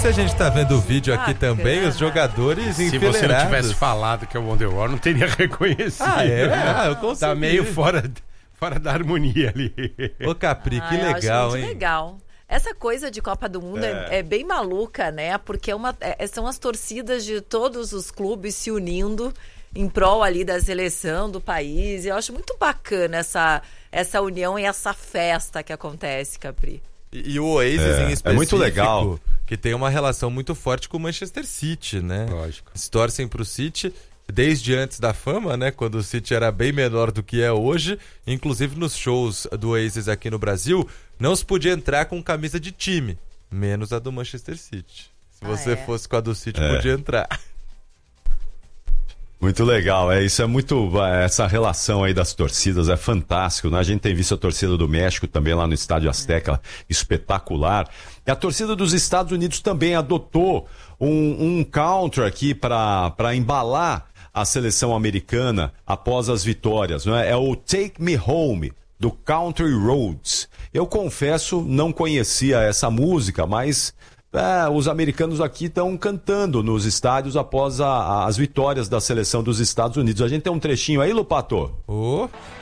se a gente tá vendo o vídeo aqui também, os jogadores enfileirados. Se você não tivesse falado que é o Wonderwall, não teria reconhecido. Eu consegui. Tá meio fora da harmonia ali. Ô, Capri, que eu legal, acho muito hein? legal. Essa coisa de Copa do Mundo é bem maluca, né? Porque são as torcidas de todos os clubes se unindo em prol ali da seleção do país. Eu acho muito bacana essa união e essa festa que acontece, Capri. E o Oasis em específico, é muito legal. Que tem uma relação muito forte com o Manchester City, né? Lógico. Eles torcem pro City desde antes da fama, né? Quando o City era bem menor do que é hoje. Inclusive nos shows do Oasis aqui no Brasil, não se podia entrar com camisa de time, menos a do Manchester City. Se você fosse com a do City, podia entrar. Muito legal, isso é muito, essa relação aí das torcidas é fantástico, né? A gente tem visto a torcida do México também lá no Estádio Azteca, espetacular. E a torcida dos Estados Unidos também adotou um counter aqui para embalar a seleção americana após as vitórias, não é? É o Take Me Home, do Country Roads. Eu confesso, não conhecia essa música, mas os americanos aqui estão cantando nos estádios após as vitórias da seleção dos Estados Unidos. A gente tem um trechinho aí, Lupato?